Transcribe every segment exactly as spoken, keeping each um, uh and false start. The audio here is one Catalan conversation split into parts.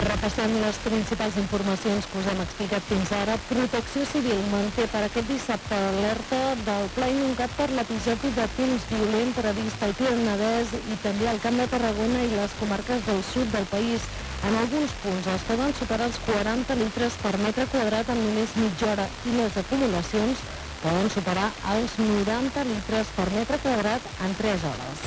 Repassem les principals informacions que us hem explicat fins ara. Protecció Civil manté per aquest dissabte alerta del Pla Inuncat per l'episodi de temps violent previst al Penedès i també al Camp de Tarragona i les comarques del sud del país. En alguns punts es poden superar els quaranta litres per metre quadrat en només mitja hora i les acumulacions poden superar els noranta litres per metre quadrat en tres hores.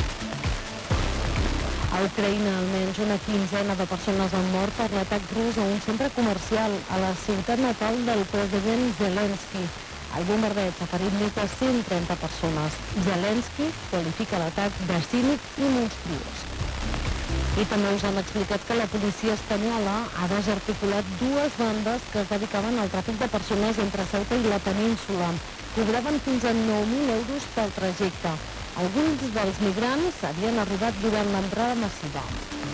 A Ucraïna, almenys una quinzena de persones han mort per l'atac rus a un centre comercial a la ciutat natal del president Zelensky. El bombardeig ha ferit més de cent trenta persones. Zelensky qualifica l'atac de cínic i monstruós. I també us han explicat que la policia espanyola ha desarticulat dues bandes que es dedicaven al tràfic de persones entre Ceuta i la península. Cobraven fins a nou mil euros pel trajecte. Alguns dels migrants havien arribat durant l'entrada massiva.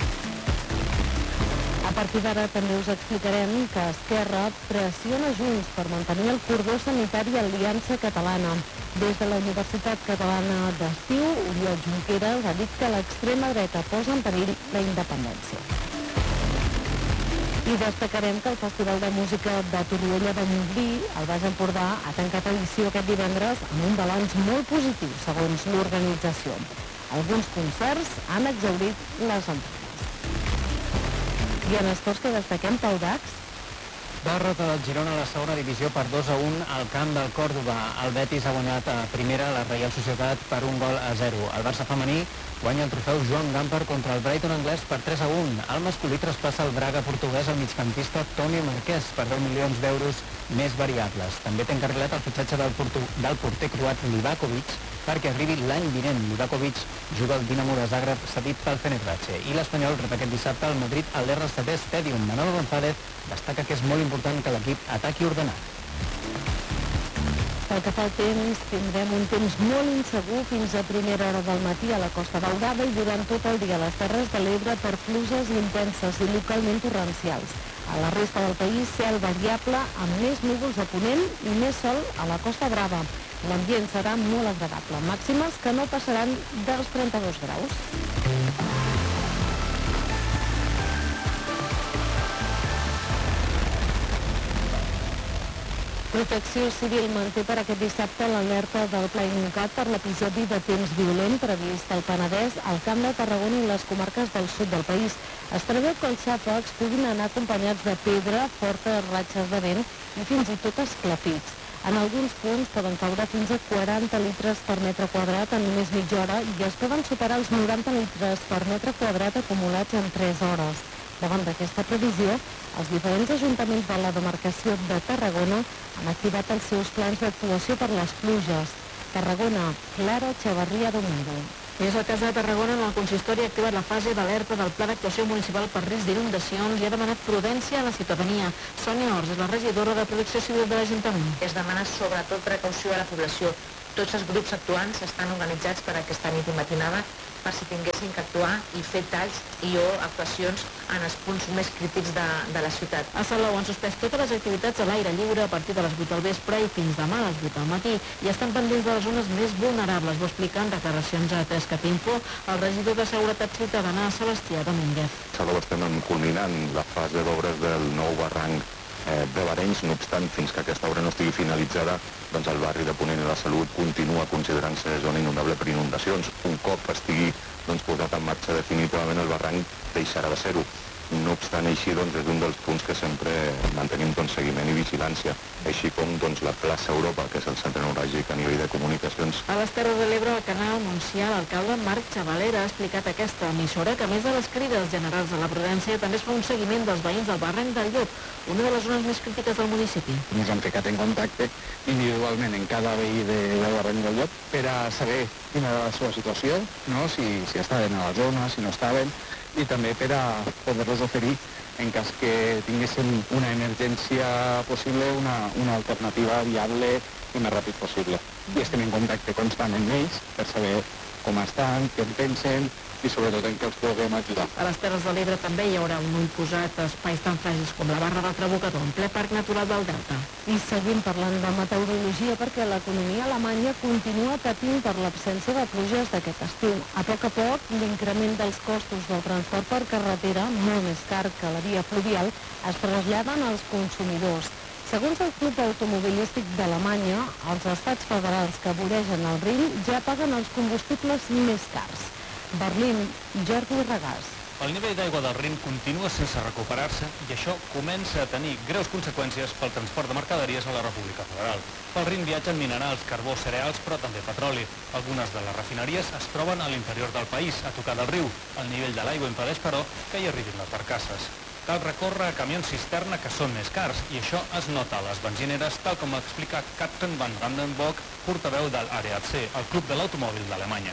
A partir d'ara també us explicarem que Esquerra pressiona Junts per mantenir el cordó sanitari a Aliança Catalana. Des de la Universitat Catalana d'Estiu, Oriol Junqueras ha dit que l'extrema dreta posa en perill la independència. I destacarem que el Festival de Música de Torroella de Montgrí, al Baix Empordà, ha tancat edició aquest divendres amb un balanç molt positiu, segons l'organització. Alguns concerts han exhaurit les entrades. I en esports que destaquem, Pau Dax. Derrota del Girona a la segona divisió per dos a un al camp del Còrdova. El Betis ha guanyat a primera la Reial Societat per un gol a zero. El Barça femení guanya el trofeu Joan Gamper contra el Brighton anglès per tres a un. El masculí traspassa el Braga portuguès al migcampista Toni Marquès per deu milions d'euros més variables. També té encarrilat el fitxatge del, portu... del porter croat Livakovic perquè arribi l'any vinent. Livakovic juga al Dinamo de Zagreb cedit pel Fenerbahce. I l'Espanyol rep aquest dissabte al Madrid al R C D Stadium. Manolo González destaca que és molt important que l'equip ataqui ordenat. Pel que fa al temps, tindrem un temps molt insegur fins a primera hora del matí a la Costa Daurada i durant tot el dia a les Terres de l'Ebre per pluges intenses i localment torrencials. A la resta del país, cel variable amb més núvols a ponent i més sol a la Costa Brava. L'ambient serà molt agradable, màximes que no passaran dels trenta-dos graus. Protecció Civil manté per aquest dissabte l'alerta del Pla Inuncat per l'episodi de temps violent previst al Penedès, al Camp de Tarragona i les comarques del sud del país. Es preveu que els xàfecs puguin anar acompanyats de pedra, fortes ratxes de vent i fins i tot esclafits. En alguns punts poden caure fins a quaranta litres per metre quadrat en només mitja hora i es poden superar els noranta litres per metre quadrat acumulats en tres hores. Davant d'aquesta previsió, els diferents ajuntaments de la demarcació de Tarragona han activat els seus plans d'actuació per les pluges. Tarragona, Clara Chavarria Domingo. És el cas de Tarragona, on el consistori ha activat la fase d'alerta del Pla d'Actuació Municipal per risc d'inundacions i ha demanat prudència a la ciutadania. Sònia Ors és la regidora de Protecció Civil de l'Ajuntament. Es demana sobretot precaució a la població. Tots els grups actuants estan organitzats per aquesta nit i matinada per si tinguessin que actuar i fer talls i o actuacions en els punts més crítics de, de la ciutat. A Salou han suspès totes les activitats a l'aire lliure a partir de les vuit del vespre i fins demà a les vuit del matí i estan pendents de les zones més vulnerables. Ho explica en declaracions a Tescapinfo el regidor de Seguretat Ciutadana, Sebastià Domínguez. A Salou estem culminant la fase d'obres del nou barranc de Barenys, no obstant, fins que aquesta obra no estigui finalitzada, doncs el barri de Ponent i la Salut continua considerant-se zona inundable per inundacions. Un cop estigui doncs, posat en marxa definitivament, el barranc deixarà de ser-ho. No obstant així, doncs, és un dels punts que sempre mantenim doncs, seguiment i vigilància, així com doncs, la plaça Europa, que és el centre neuràlgic a nivell de comunicacions. A les Terres de l'Ebre, al canal Montsià, l'alcalde Marc Xavalera ha explicat a aquesta emissora que, a més de les crides generals de la prudència, també es fa un seguiment dels veïns del barranc del Llop, una de les zones més crítiques del municipi. Ens hem ficat en contacte individualment en cada veí de, del barranc del Llop per a saber quina era la seva situació, no? si, si estaven a la zona, si no estaven, i també per a poder-los oferir, en cas que tinguéssim una emergència possible, una, una alternativa viable i més ràpid possible. I estem en contacte constant amb ells per saber com estan, què en pensen i sobretot en què els puguem ajudar. A les Terres de l'Ebre també hi haurà un ull posat a espais tan fràgils com la Barra del Trabucador, en ple Parc Natural del Delta. I seguim parlant de meteorologia perquè l'economia alemanya continua patint per l'absència de pluges d'aquest estiu. A poc a poc, l'increment dels costos del transport per carretera, molt més car que la via fluvial, es traslladen als consumidors. Segons el Club Automobilístic d'Alemanya, els estats federals que voregen el Rin ja paguen els combustibles més cars. Berlín, Jordi Regàs. El nivell d'aigua del Rin continua sense recuperar-se i això comença a tenir greus conseqüències pel transport de mercaderies a la República Federal. Pel Rin viatgen minerals, carbó, cereals, però també petroli. Algunes de les refineries es troben a l'interior del país, a tocar del riu. El nivell de l'aigua impedeix, però, que hi arribin les barcasses. Cal recórrer a camions cisterna que són més cars i això es nota a les benzineres, tal com explica Captain van Brandenburg, portaveu del A D A C, el Club de l'Automòbil d'Alemanya.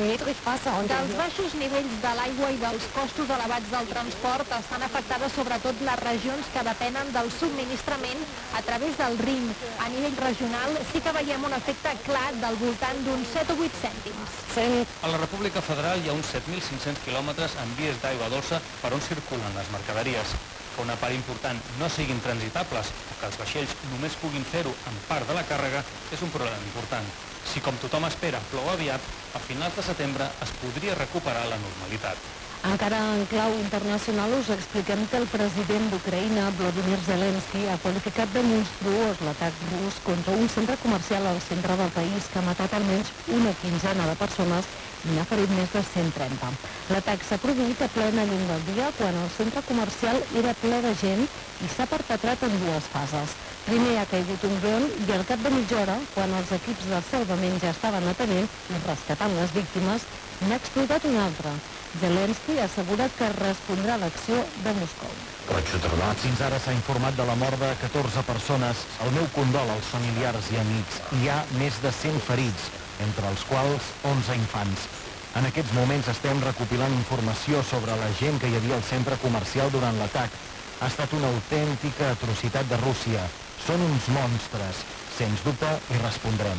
Dels baixos nivells de l'aigua i dels costos elevats del transport estan afectades sobretot les regions que depenen del subministrament a través del Rin. A nivell regional sí que veiem un efecte clar del voltant d'uns set o vuit cèntims. A la República Federal hi ha uns set mil cinc-cents quilòmetres en vies d'aigua dolça per on circulen les mercaderies. Que una part important no siguin transitables o que els vaixells només puguin fer-ho en part de la càrrega és un problema important. Si, com tothom espera, plou aviat, a finals de setembre es podria recuperar la normalitat. Encara en clau internacional us expliquem que el president d'Ucraïna, Volodymyr Zelensky, ha qualificat de monstruós l'atac rus contra un centre comercial al centre del país que ha matat almenys una quinzena de persones i n'ha ferit més de cent trenta. L'atac s'ha produït a plena llum del dia quan el centre comercial era ple de gent i s'ha perpetrat en dues fases. Primer ha caigut un dron i al cap de mitja hora, quan els equips de salvament ja estaven atenent i rescatant les víctimes, n'ha explotat un altre. Zelensky ha assegurat que respondrà a l'acció de Moscou. Fins ara s'ha informat de la mort de catorze persones. El meu condol als familiars i amics. Hi ha més de cent ferits, entre els quals onze infants. En aquests moments estem recopilant informació sobre la gent que hi havia al centre comercial durant l'atac. Ha estat una autèntica atrocitat de Rússia. Són uns monstres. Sens dubte hi respondrem.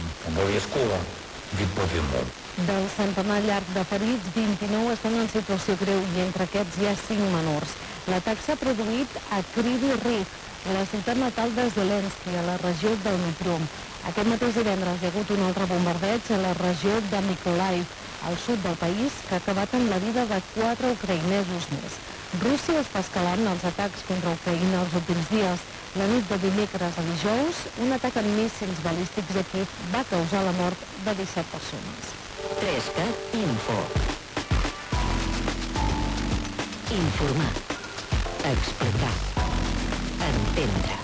Del centenar llarg de ferits, vint-i-nou estan en situació greu i entre aquests hi ha cinc menors. L'atac s'ha produït a Kryvyi Rih, la ciutat natal de Zelensky, a la regió del Dnipro. Aquest mateix divendres hi ha hagut un altre bombardeig a la regió de Mykolaiv, al sud del país, que ha acabat amb la vida de quatre ucraïnesos més. Rússia està escalant els atacs contra Ucraïna els últims dies. La nit de dimecres a dijous, un atac amb míssils balístics a Kiev va causar la mort de disset persones. Trescat Info. Informar. Explicar. Entendre.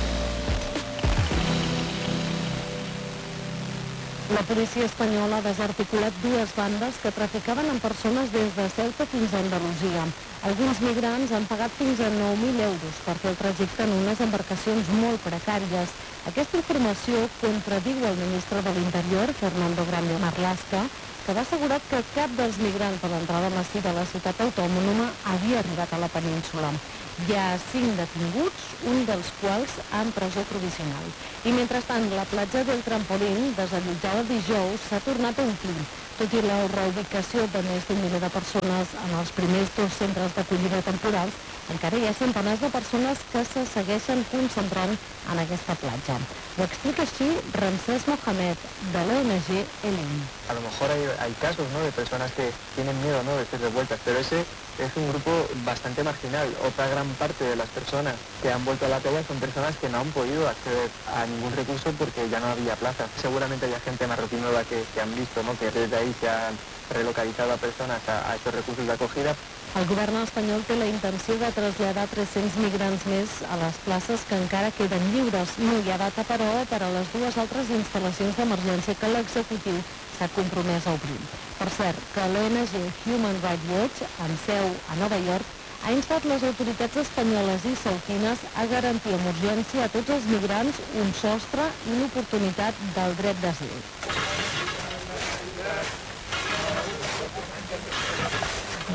La policia espanyola ha desarticulat dues bandes que traficaven amb persones des de Ceuta fins a Andalusia. Alguns migrants han pagat fins a nou mil euros per fer el trajecte en unes embarcacions molt precàries. Aquesta informació contradiu el ministre de l'Interior, Fernando Grande Marlaska, que va assegurar que cap dels migrants de l'entrada massiva a la ciutat autònoma havia arribat a la península. Hi ha cinc detinguts, un dels quals en presó provisional. I mentrestant, la platja del Trampolín, desallotjada dijous, s'ha tornat a omplir. Tot i la reubicació de més d'un miler de persones en els primers dos centres d'acollida temporals, encara hi ha centenars de persones que se segueixen concentrant en aquesta platja. Ho explica així Ramsés Mohamed, de l'O N G Elim. A lo mejor hay, hay casos, ¿no?, de personas que tienen miedo, ¿no?, de ser devueltas, pero ese es un grupo bastante marginal. Otra gran parte de las personas que han vuelto a la playa son personas que no han podido acceder a ningún recurso porque ya no había plazas. Seguramente haya gente marroquí nueva que, que han visto, ¿no?, que desde ahí se han relocalizado a personas a, a estos recursos de acogida. El govern espanyol té la intenció de traslladar tres-cents migrants més a les places que encara queden lliures. No hi ha data, però, per a les dues altres instal·lacions d'emergència que l'executiu s'ha compromès a obrir. Per cert, que l'O N G Human Rights Watch, amb seu a Nova York, ha instat les autoritats espanyoles i sautines a garantir amb urgència a tots els migrants un sostre i l'oportunitat del dret d'asil.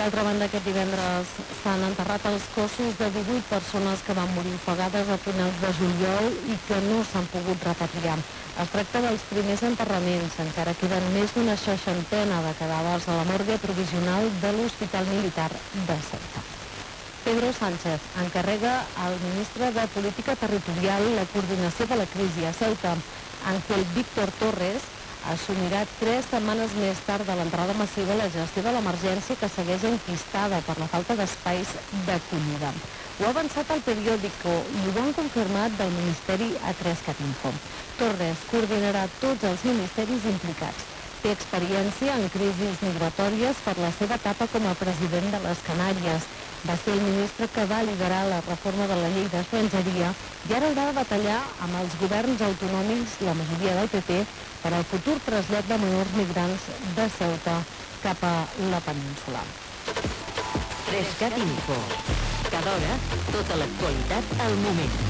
D'altra banda, aquest divendres s'han enterrat els cossos de divuit persones que van morir ofegades a finals de juliol i que no s'han pogut repatriar. Es tracta dels primers enterraments. Encara queden més d'una seixantena de cadàvers a la morgue provisional de l'Hospital Militar de Ceuta. Pedro Sánchez encarrega al ministre de Política Territorial la coordinació de la crisi a Ceuta. Ángel Víctor Torres assumirà tres setmanes més tard de l'entrada massiva la gestió de l'emergència que segueix enquistada per la falta d'espais d'acollida. Ho ha avançat el periòdico i ho han confirmat del Ministeri a tres cat info. Torres coordinarà tots els ministeris implicats. Té experiència en crisis migratòries per la seva etapa com a president de les Canàries. Va ser el ministre que va liderar la reforma de la llei d'estrangeria i ara haurà de batallar amb els governs autonòmics, la majoria del P P, per al futur trasllat de menors migrants de Ceuta cap a la península. tres cat info. Cada hora, tota l'actualitat al moment.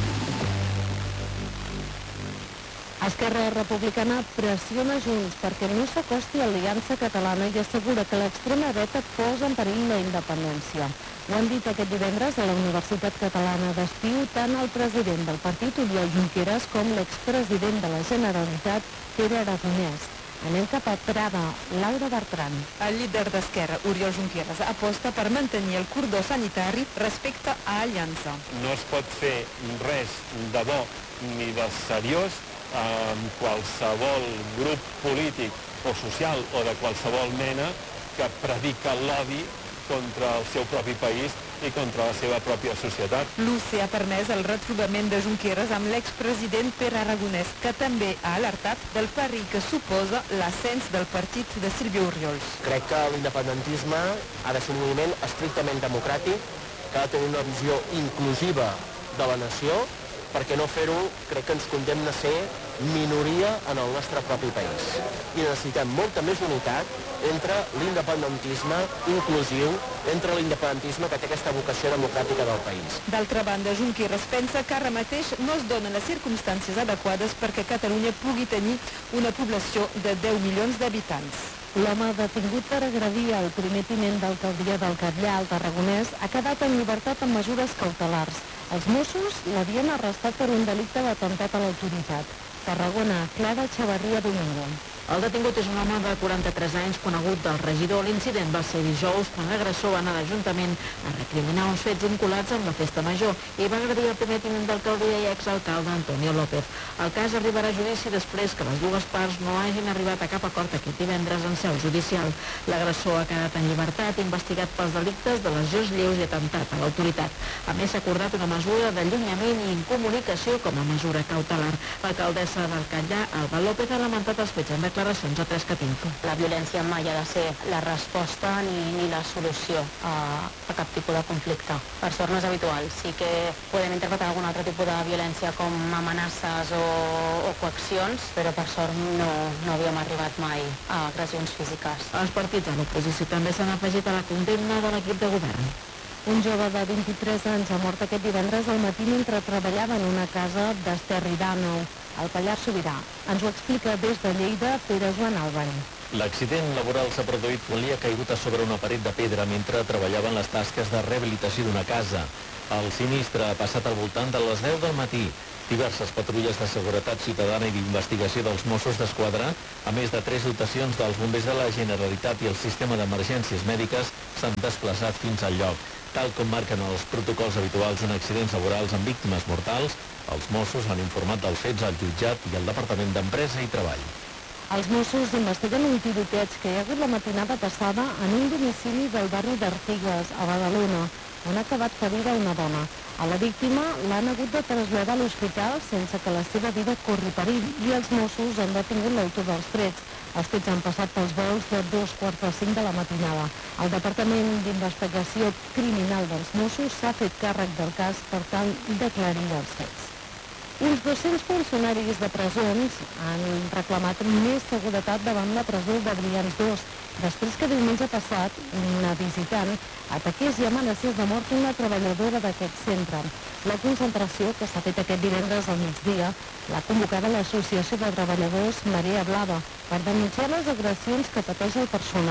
Esquerra Republicana pressiona Junts perquè no s'acosti a l'Aliança Catalana i assegura que l'extrema dreta posa en perill la independència. Ho han dit aquest divendres a la Universitat Catalana d'Estiu tant el president del partit, Oriol Junqueras, com l'expresident de la Generalitat, Pere Aragonès. Anem cap a Prada. Laura Bertran. El líder d'Esquerra, Oriol Junqueras, aposta per mantenir el cordó sanitari respecte a Aliança. No es pot fer res de bo ni de seriós amb qualsevol grup polític o social o de qualsevol mena que predica l'odi contra el seu propi país i contra la seva pròpia societat. L'U C ha permès el retrobament de Junqueras amb l'expresident Pere Aragonès, que també ha alertat del perill que suposa l'ascens del partit de Sílvia Orriols. Crec que l'independentisme ha de ser un moviment estrictament democràtic, que ha de tenir una visió inclusiva de la nació, perquè no fer-ho crec que ens condemna a ser minoria en el nostre propi país. I necessitem molta més unitat entre l'independentisme inclusiu, entre l'independentisme que té aquesta vocació democràtica del país. D'altra banda, Junqueras pensa que ara mateix no es donen les circumstàncies adequades perquè Catalunya pugui tenir una població de deu milions d'habitants. L'home detingut per agredir el primer tinent d'alcaldia del Catllar, el tarragonès, ha quedat en llibertat amb mesures cautelars. Els Mossos l'havien arrestat per un delicte d'atemptat a l'autoritat. Tarragona, Clara Xavarria Domingo. El detingut és un home de quaranta-tres anys, conegut del regidor. L'incident va ser dijous, quan l'agressor va anar a l'Ajuntament a recriminar uns fets vinculats amb la festa major i va agredir el primer tinent d'alcaldia i exalcalde Antonio López. El cas arribarà a judici després que les dues parts no hagin arribat a cap acord aquest divendres en seu judicial. L'agressor ha quedat en llibertat, investigat pels delictes de lesions lleus i atemptat a l'autoritat. A més, s'ha acordat una mesura d'allunyament i incomunicació com a mesura cautelar. L'alcaldessa del Catllar, Alba López, ha lamentat els fets en declaracions a tres cat info. La violència mai ha de ser la resposta ni, ni la solució a, a cap tipus de conflicte. Per sort no és habitual. Sí que podem interpretar algun altre tipus de violència com amenaces o, o coaccions, però per sort no, no havíem arribat mai a agressions físiques. Els partits de l'oposició també s'han afegit a la condemna de l'equip de govern. Un jove de vint-i-tres anys ha mort aquest divendres al matí mentre treballava en una casa d'Esterri d'Àneu, al Pallars Sobirà. Ens ho explica des de Lleida Pere Joan Álvarez. L'accident laboral s'ha produït quan li ha caigut a sobre una paret de pedra mentre treballava en les tasques de rehabilitació d'una casa. El sinistre ha passat al voltant de les deu del matí. Diverses patrulles de seguretat ciutadana i d'investigació dels Mossos d'Esquadra, a més de tres dotacions dels bombers de la Generalitat i el sistema d'emergències mèdiques, s'han desplaçat fins al lloc. Tal com marquen els protocols habituals en accidents laborals amb víctimes mortals, els Mossos han informat dels fets al jutjat i al Departament d'Empresa i Treball. Els Mossos investiguen un tiroteig que hi ha hagut la matinada passada en un domicili del barri d'Artigues, a Badalona, on ha acabat ferida una dona. A la víctima l'han hagut de traslladar a l'hospital sense que la seva vida corri perill i els Mossos han detingut l'autor dels trets. Els fets han passat pels vols de dos quarts de cinc de la matinada. El Departament d'Investigació Criminal dels Mossos s'ha fet càrrec del cas per tal d'aclarir els fets. Uns dos-cents funcionaris de presons han reclamat més seguretat davant la presó de Brians dos, després que diumenge passat una visitant ataqués i amenacés de mort una treballadora d'aquest centre. La concentració, que s'ha fet aquest divendres al migdia, l'ha convocada l'Associació de Treballadors Marea Blava per denunciar les agressions que pateix el personal.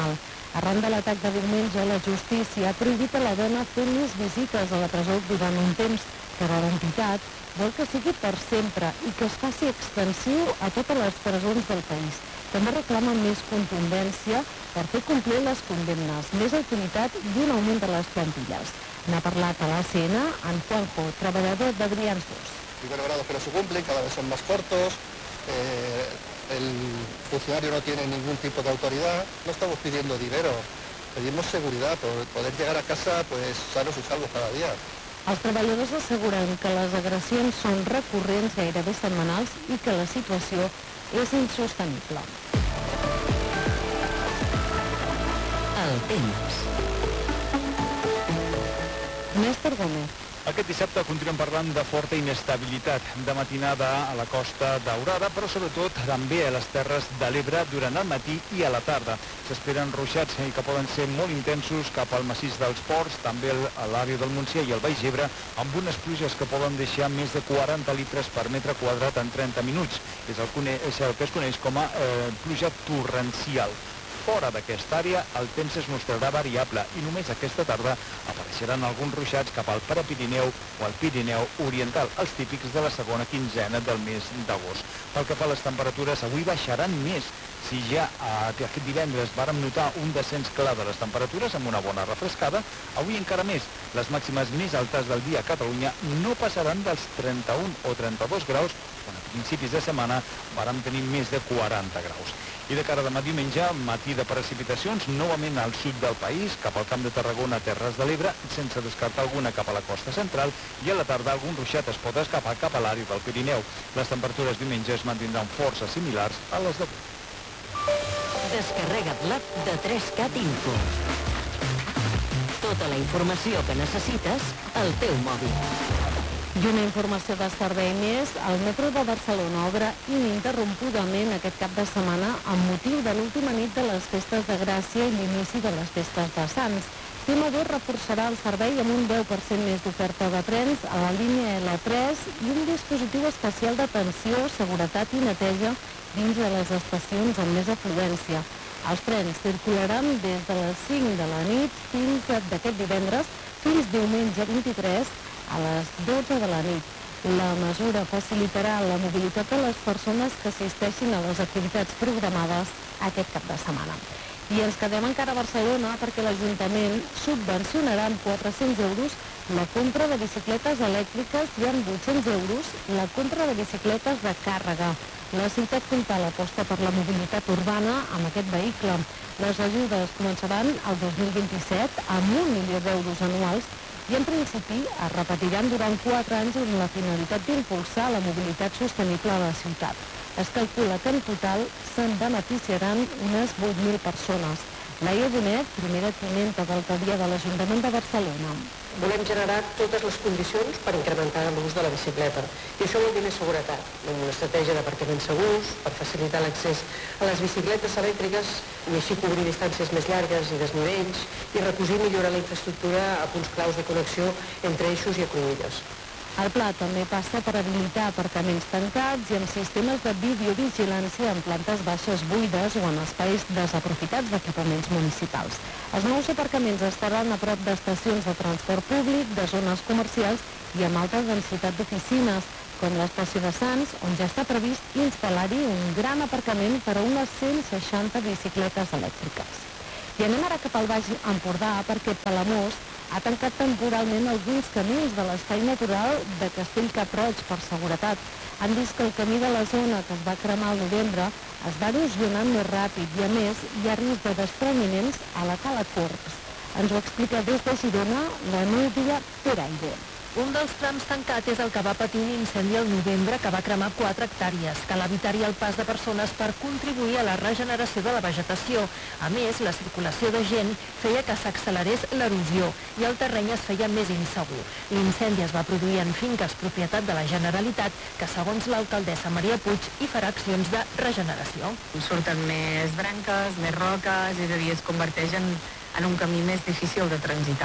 Arran de l'atac de diumenge, la justícia ha prohibit a la dona fer més visites a la presó durant un temps, però l'entitat vol que sigui per sempre i que es faci extensiu a totes les presons del país. També reclama més contundència per fer complir les condemnes, més autoritat i un augment de les plantilles. N'ha parlat a l'A C N en Juanjo, treballador de Brians dos. Primero grado que no se cumplen, cada vez son más cortos, eh, el funcionario no tiene ningún tipo de autoridad. No estamos pidiendo dinero, pedimos seguridad, por poder llegar a casa pues sanos y salvos cada día. Els treballadors asseguren que les agressions són recurrents, gairebé setmanals, i que la situació és insostenible. El temps. Néstor Gómez. Aquest dissabte continuem parlant de forta inestabilitat de matinada a la Costa Daurada, però sobretot també a les Terres de l'Ebre durant el matí i a la tarda. S'esperen ruixats que poden ser molt intensos cap al massís dels Ports, també a l'àrea del Montsià i el Baix Ebre, amb unes pluges que poden deixar més de quaranta litres per metre quadrat en trenta minuts. És el, és el que es coneix com a eh, pluja torrencial. Fora d'aquesta àrea, el temps es mostrarà variable i només aquesta tarda apareixeran alguns ruixats cap al Prepirineu o al Pirineu Oriental, els típics de la segona quinzena del mes d'agost. Pel que fa a les temperatures, avui baixaran més. Si ja aquest divendres vàrem notar un descens clar de les temperatures amb una bona refrescada, avui encara més. Les màximes més altes del dia a Catalunya no passaran dels trenta-un o trenta-dos graus, quan a principis de setmana vàrem tenir més de quaranta graus. I de cara a demà diumenge, matí de precipitacions, novament al sud del país, cap al Camp de Tarragona, Terres de l'Ebre, sense descartar alguna cap a la costa central, i a la tarda algun ruixat es pot escapar cap a l'àrea del Pirineu. Les temperatures diumenge es mantindran força similars a les d'avui. Descarrega't l'app de tres cat Info. Tota la informació que necessites al teu mòbil. I una informació de servei més, el metro de Barcelona obre ininterrompudament aquest cap de setmana amb motiu de l'última nit de les festes de Gràcia i l'inici de les festes de Sants. T M dos reforçarà el servei amb un deu per cent més d'oferta de trens a la línia L tres i un dispositiu especial d'atenció, seguretat i neteja dins de les estacions amb més afluència. Els trens circularan des de les cinc de la nit fins d'aquest divendres fins diumenge vint-i-tres a les dotze de la nit. La mesura facilitarà la mobilitat de les persones que assisteixin a les activitats programades aquest cap de setmana. I ens quedem encara a Barcelona perquè l'Ajuntament subvencionarà amb quatre-cents euros la compra de bicicletes elèctriques i amb vuit-cents euros la compra de bicicletes de càrrega. La ciutat compta l'aposta per la mobilitat urbana amb aquest vehicle. Les ajudes començaran el dos mil vint-i-set amb un milió d'euros anuals i en principi es repetiran durant quatre anys amb la finalitat d'impulsar la mobilitat sostenible a la ciutat. Es calcula que en total se'n beneficiaran unes vuit mil persones. Laia Bonet, primera tinenta d'alcaldia de l'Ajuntament de Barcelona. Volem generar totes les condicions per incrementar l'ús de la bicicleta. I això vol dir més seguretat, amb una estratègia d'aparcaments segurs, per facilitar l'accés a les bicicletes elèctriques i així cobrir distàncies més llargues i desnivells i recosir i millorar la infraestructura a punts claus de connexió entre eixos i cruïlles. El pla també passa per habilitar aparcaments tancats i amb sistemes de videovigilància en plantes baixes buides o en espais desaprofitats d'equipaments municipals. Els nous aparcaments estaran a prop d'estacions de transport públic, de zones comercials i amb alta densitat d'oficines, com l'estació de Sants, on ja està previst instal·lar-hi un gran aparcament per a unes cent seixanta bicicletes elèctriques. I anem ara cap al Baix Empordà perquè Palamós ha tancat temporalment alguns camins de l'espai natural de Castell Cap-roig per seguretat. Han vist que el camí de la zona que es va cremar al novembre es va erosionant més ràpid i, a més, hi ha risc de despreniments a la cala Corps. Ens ho explica des de Girona la Núria Peraire. Un dels trams tancat és el que va patir un incendi al novembre que va cremar quatre hectàrees. Cal evitar-hi el pas de persones per contribuir a la regeneració de la vegetació. A més, la circulació de gent feia que s'accelerés l'erosió i el terreny es feia més insegur. L'incendi es va produir en finques propietat de la Generalitat, que segons l'alcaldessa Maria Puig hi farà accions de regeneració. Surten més branques, més roques, és a dir, es converteix en, en un camí més difícil de transitar.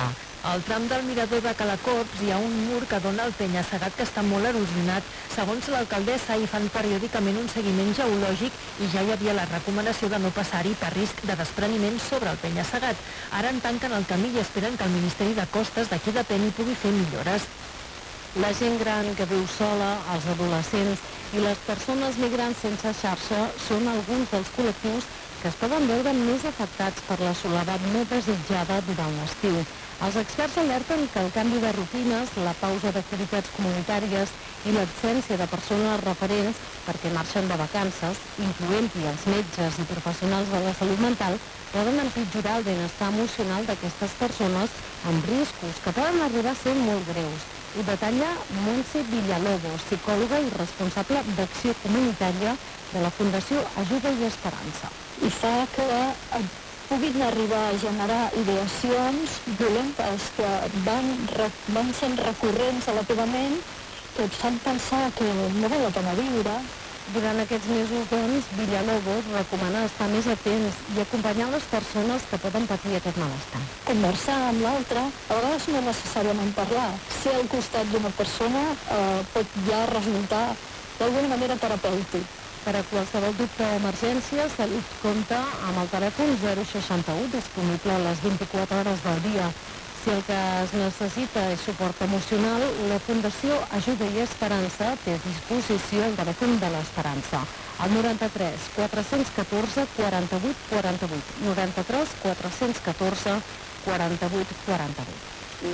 Al tram del mirador de Calacorps hi ha un mur que dona al penya-segat que està molt erosionat. Segons l'alcaldessa, hi fan periòdicament un seguiment geològic i ja hi havia la recomanació de no passar-hi per risc de despreniment sobre el penya-segat. Ara en tanquen el camí i esperen que el Ministeri de Costes, d'aquí depèn, hi pugui fer millores. La gent gran que viu sola, els adolescents i les persones migrants sense xarxa són alguns dels col·lectius que es poden veure més afectats per la soledat no desitjada durant l'estiu. Els experts alerten que el canvi de rutines, la pausa d'activitats comunitàries i l'absència de persones referents perquè marxen de vacances, incloent-hi els metges i professionals de la salut mental, poden empitjorar el benestar emocional d'aquestes persones amb riscos que poden arribar a ser molt greus. Ho detalla Montse Villalobos, psicòloga i responsable d'acció comunitària de la Fundació Ajuda i Esperança. I fa que puguin arribar a generar ideacions violentes que van, van sent recurrents a la teva ment, que et fan pensar que no val la pena viure. Durant aquests mesos, doncs, Villalobos recomana estar més atents i acompanyar les persones que poden patir aquest malestar. Conversar amb l'altre, a vegades no necessàriament parlar. Ser al costat d'una persona eh, pot ja resultar d'alguna manera terapèutic. Per a qualsevol dubte o emergència, Salut compta amb el telèfon zero seixanta-u disponible a les vint-i-quatre hores del dia. Si el que es necessita és suport emocional, la Fundació Ajuda i Esperança té a disposició el telèfon de l'Esperança. El noranta-tres quatre-cents catorze quaranta-vuit quaranta-vuit, noranta-tres quatre-cents catorze quaranta-vuit quaranta-vuit.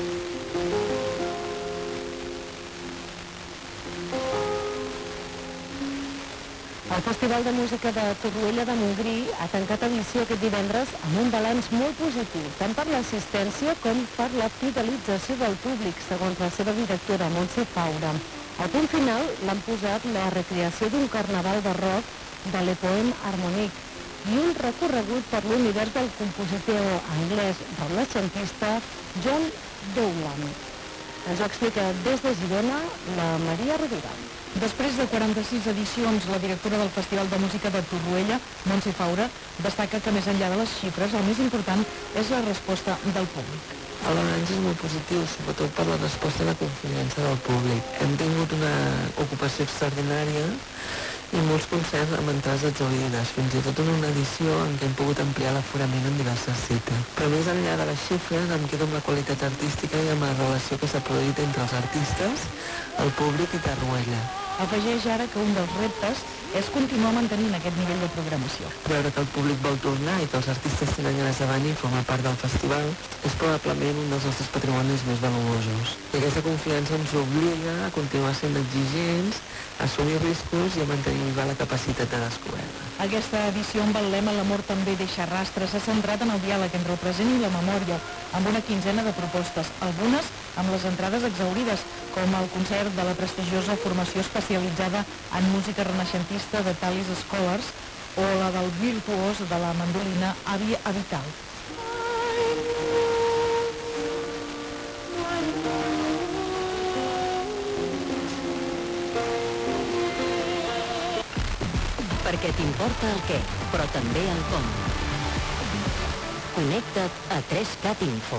El Festival de Música de Torroella de Montgrí ha tancat edició aquest divendres amb un balanç molt positiu, tant per l'assistència com per la fidelització del públic, segons la seva directora, Montse Faura. Al punt final l'han posat la recreació d'un carnaval de rock de Le Poème Harmonique i un recorregut per l'univers del compositor anglès renaixentista John Dowland. Ens ho explica des de Girona la Maria Rovira. Després de quaranta-sis edicions, la directora del Festival de Música de Torroella, Montse Faura, destaca que més enllà de les xifres, el més important és la resposta del públic. El balanç és molt positiu, sobretot per la resposta i la confiança del públic. Hem tingut una ocupació extraordinària i molts concerts amb entrades exaurides, fins i tot en una edició en què hem pogut ampliar l'aforament en diverses cites. Però més enllà de les xifres em quedo amb la qualitat artística i amb la relació que s'ha produït entre els artistes, el públic i Torroella. Afegeix ara que un dels reptes és continuar mantenint aquest nivell de programació. Veure que el públic vol tornar i que els artistes tenen ganes de venir i formar part del festival és probablement un dels nostres patrimonis més valuosos. I aquesta confiança ens obliga a continuar sent exigents, a assumir riscos i a mantenir viva la capacitat de descoberta. Aquesta edició amb el lema L'amor també deixa rastres s'ha centrat en el diàleg entre el present i la memòria, amb una quinzena de propostes, algunes amb les entrades exaurides, com el concert de la prestigiosa formació especialitzada en música renaixentista de Talis Scholars o la del virtuós de la mandolina Avi Avital. Perquè t'importa el què, però també el com. Connecta't a tres cat Info.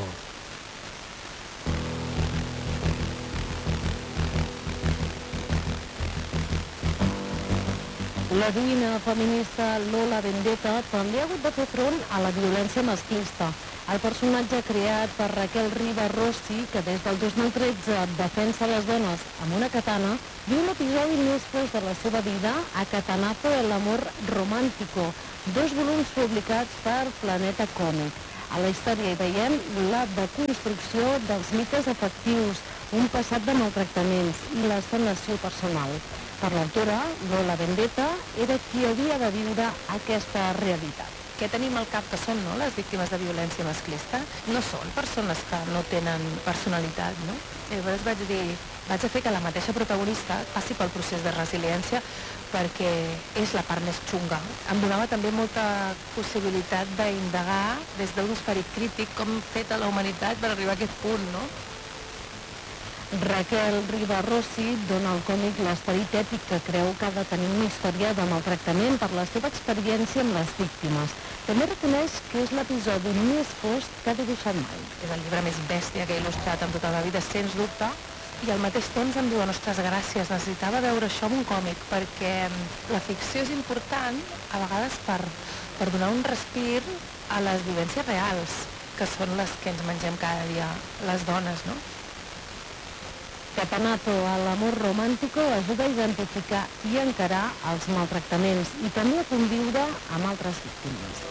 L'heroïna feminista Lola Vendetta també ha hagut de fer front a la violència masclista. El personatge creat per Raquel Riva Rossi, que des del dos mil tretze defensa les dones amb una katana, viu un episodi més fos de la seva vida a Catanazo el amor romántico, dos volums publicats per Planeta Còmic. A la història hi veiem la deconstrucció dels mites afectius, un passat de maltractaments i la sanació personal. Per l'autora, Lola Vendetta era qui havia de viure aquesta realitat. Què tenim al cap que són, no?, les víctimes de violència masclista? No són persones que no tenen personalitat, no? I llavors vaig dir, vaig a fer que la mateixa protagonista passi pel procés de resiliència perquè és la part més xunga. Em donava també molta possibilitat d'indagar des d'un esperit crític com feta la humanitat per arribar a aquest punt, no? Raquel Ribarrossi dona al còmic l'esperit èpic que creu que ha de tenir una història de maltractament per la seva experiència amb les víctimes. També reconeix que és l'episodi més fosc que ha dibuixat mai. És el llibre més bèstia que he il·lustrat en tota la vida, sens dubte, i al mateix temps em diuen, ostres, gràcies, necessitava veure això en un còmic, perquè la ficció és important, a vegades per, per donar un respir a les vivències reals, que són les que ens mengem cada dia, les dones, no? Capanato a l'amor romàntico ajuda a identificar i encarar els maltractaments i també a conviure amb altres víctimes.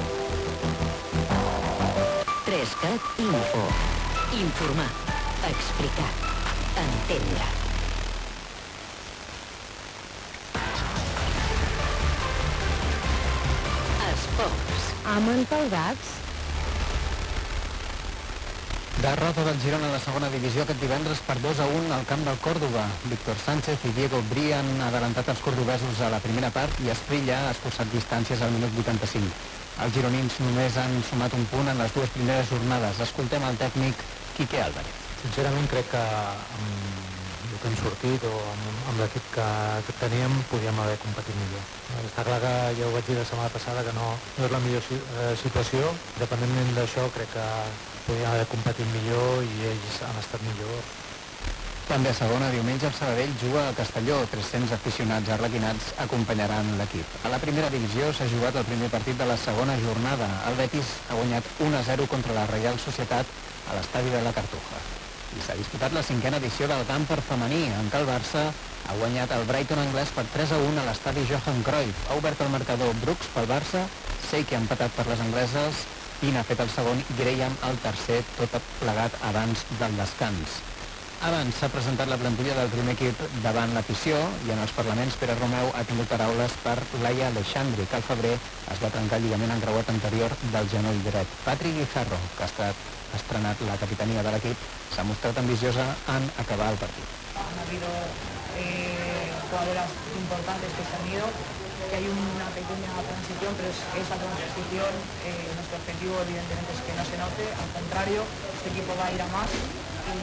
Trescat Info. Informar. Explicar. Entendre. Esports. Amb encaldats. Derrota del Girona a la segona divisió aquest divendres per dos a un al camp del Còrdova. Víctor Sánchez i Diego Bri han adelantat els cordobesos a la primera part i Esprilla ha escurçat distàncies al minut vuitanta-cinc. Els gironins només han sumat un punt en les dues primeres jornades. Escoltem el tècnic Quique Álvarez. Sincerament crec que amb el que hem sortit o amb, amb l'equip que, que teníem podíem haver competit millor. Està clar que ja ho vaig dir la setmana passada que no, no és la millor si, eh, situació. Dependentment d'això crec que podíem haver competit millor i ells han estat millor. També a segona, diumenge, el Sabadell juga a Castelló. tres-cents aficionats arlequinats acompanyaran l'equip. A la primera divisió s'ha jugat el primer partit de la segona jornada. El Betis ha guanyat un a zero contra la Reial Societat a l'estadi de la Cartuja. I s'ha disputat la cinquena edició del Camper femení, en què el Barça ha guanyat el Brighton anglès per tres a un a l'estadi Johan Cruyff. Ha obert el marcador Brooks pel Barça, Seiki ha empatat per les angleses, Pina ha fet el segon i Graham el tercer, tot plegat abans del descans. Abans s'ha presentat la plantilla del primer equip davant l'afició i en els parlaments Pere Romeu ha tingut paraules per Laia Alexandri, que al febrer es va trencar el lligament encreuat anterior del genoll dret. Patrick Guijarro, que ha estat estrenat la capitania de l'equip, s'ha mostrat ambiciosa en acabar el partit. Han habido eh, jugadoras importantes que se han ido, que hay una pequeña transición, pero es, esa transición, eh, nuestro objetivo evidentemente es que no se note, al contrario, este equipo va a ir a más y,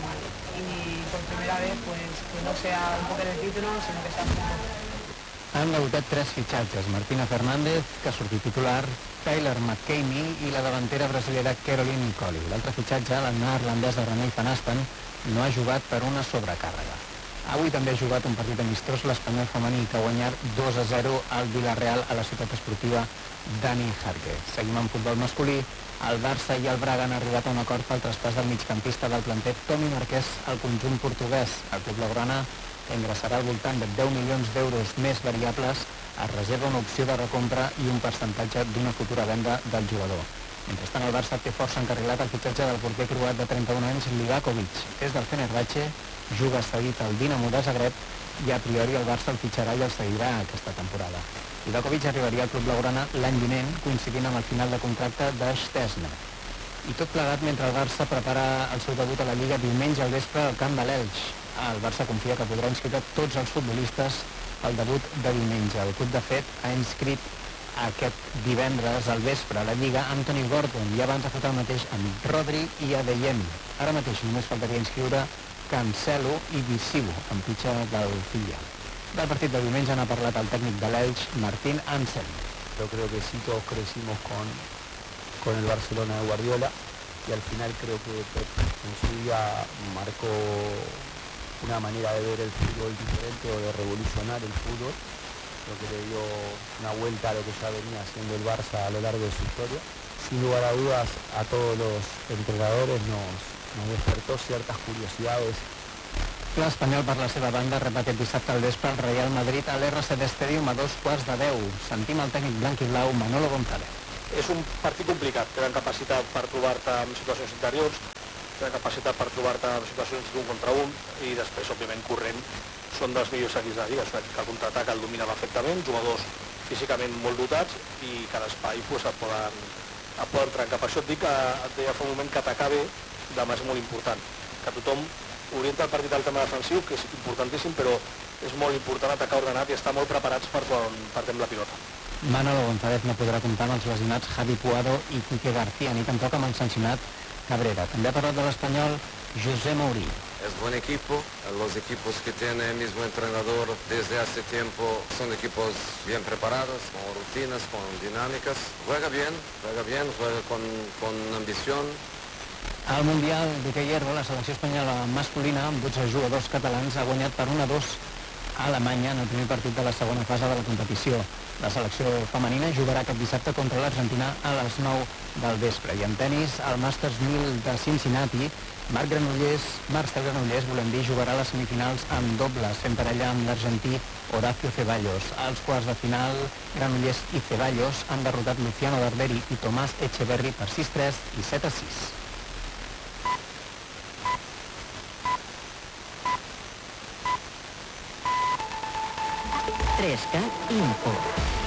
y por primera vez pues que no sea un poco de título, sino que sea un poco. Han debutat tres fitxatges, Martina Fernández, que ha sortit titular, Tyler McCamey i la davantera brasilera Caroline Colli. L'altre fitxatge, la neerlandesa Renee van Asten, no ha jugat per una sobrecàrrega. Avui també ha jugat un partit amistós l'Espanyol femení, que ha guanyat dos a zero al Villarreal a la ciutat esportiva Dani Jarque. Seguim amb futbol masculí. El Barça i el Braga han arribat a un acord pel traspàs del migcampista del planter Tomi Marquès al conjunt portuguès. El club blaugrana ingressarà al voltant de deu milions d'euros més variables, es reserva una opció de recompra i un percentatge d'una futura venda del jugador. Mentrestant, el Barça té força encarrilat el fitxatge del porter croat de trenta-un anys, Livakovic. És del Fenerbahçe, juga cedit al Dinamo de Zagreb i a priori el Barça el fitxarà i el seguirà aquesta temporada. Livakovic arribaria al club blaugrana l'any vinent, coincidint amb el final de contracte de Stesne. I tot plegat mentre el Barça prepara el seu debut a la Lliga diumenge al vespre al camp de l'Elx. El Barça confia que podrà inscriure tots els futbolistes al debut de diumenge. El club, de fet, ha inscrit aquest divendres al vespre a la Lliga Anthony Gordon i abans ha fet el mateix amb Rodri i Adeyemi. Ara mateix només faltaria inscriure Cancelo i Visiu, amb fitxa del filial. Del partit de diumenge n'ha parlat el tècnic de l'Elx, Martín Anselm. Yo creo que sí, todos crecimos con, con el Barcelona de Guardiola y al final creo que Pep en su día marcó una manera de ver el fútbol diferente o de revolucionar el fútbol, lo que le dio una vuelta a lo que ya venía haciendo el Barça a lo largo de su historia. Sin lugar a dudas, a todos los entrenadores nos, nos despertó ciertas curiosidades. L'Espanyol, per la seva banda, rep aquest dissabte al vespre el Real Madrid a l'R C D Stadium a dos quarts de deu. Sentim el tècnic blanc i blau, Manolo González. És un partit complicat, tenen capacitat per trobar-te en situacions interiors, tenen capacitat per trobar-te en situacions d'un contra un i després, òbviament, corrent són dels millors equips de la Lliga. És un equip que el contraatac el domina perfectament, jugadors físicament molt dotats i cada espai pues, et, poden, et poden trencar. Per això et dic que et deia fa un moment que atacar bé demà és molt important, que tothom orienta el partit al tema defensiu, que és importantíssim, però és molt important atacar ordenat i estar molt preparats per quan partem la pilota. Manolo González no podrà comptar amb els lesionats Javi Puado i Quique García, ni tampoc amb el sancionat Cabrera. També ha parlat de l'Espanyol José Mourinho. es buen equipo. Los equipos que tiene el mismo entrenador desde hace tiempo son equipos bien preparados, con rutinas, con dinámicas. Juega bien, juega bien, juega con, con ambición. Al Mundial d'hoquei herba, la selecció espanyola masculina, amb dotze jugadors catalans, ha guanyat per un a dos a Alemanya en el primer partit de la segona fase de la competició. La selecció femenina jugarà aquest dissabte contra l'Argentina a les nou del vespre. I en tenis, al Masters mil de Cincinnati, Marc Granollers, Marcel Granollers, volem dir, jugarà a les semifinals en dobles, fent parella amb l'argentí Horacio Ceballos. Als quarts de final, Granollers i Ceballos han derrotat Luciano Darderi i Tomàs Echeverri per sis tres i set a sis. tres K Info.